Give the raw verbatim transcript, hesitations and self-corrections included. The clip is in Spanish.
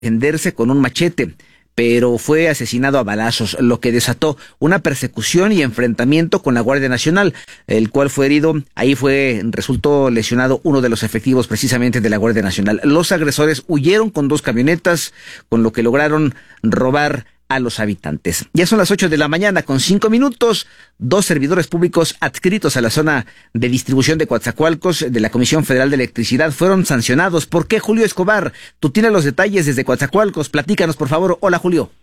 defenderse con un machete, pero fue asesinado a balazos, lo que desató una persecución y enfrentamiento con la Guardia Nacional, el cual fue herido. Ahí fue, resultó lesionado uno de los efectivos precisamente de la Guardia Nacional. Los agresores huyeron con dos camionetas, con lo que lograron robar a los habitantes. Ya son las ocho de la mañana con cinco minutos. Dos servidores públicos adscritos a la zona de distribución de Coatzacoalcos de la Comisión Federal de Electricidad fueron sancionados. ¿Por qué, Julio Escobar? Tú tienes los detalles desde Coatzacoalcos. Platícanos, por favor. Hola, Julio.